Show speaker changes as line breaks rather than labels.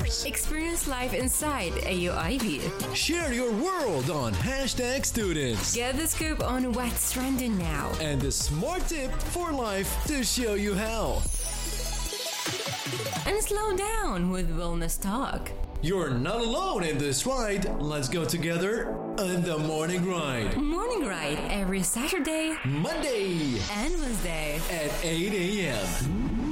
Learners.
Experience life inside AUIB.
Share your world on #students.
Get the scoop on what's trending now.
And the smart tip for life to show you how.
And slow down with wellness talk.
You're not alone in this ride. Let's go together on the Morning Ride.
Morning Ride every Saturday,
Monday
and Wednesday
at 8 a.m.